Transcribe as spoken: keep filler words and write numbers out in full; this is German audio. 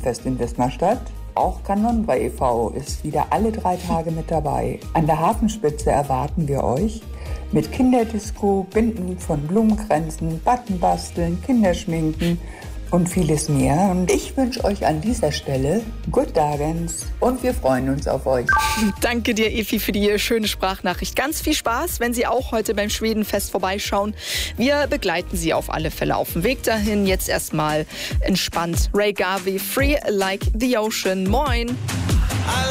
Schwedenfest in Wismar-Stadt. Auch Kanondra e V ist wieder alle drei Tage mit dabei. An der Hafenspitze erwarten wir euch mit Kinderdisco, Binden von Blumenkränzen, Buttonbasteln, Kinderschminken und vieles mehr. Und ich wünsche euch an dieser Stelle Good Dagens und wir freuen uns auf euch. Danke dir, Evi, für die schöne Sprachnachricht. Ganz viel Spaß, wenn Sie auch heute beim Schwedenfest vorbeischauen. Wir begleiten Sie auf alle Fälle auf dem Weg dahin. Jetzt erstmal entspannt. Ray Garvey, Free Like the Ocean. Moin!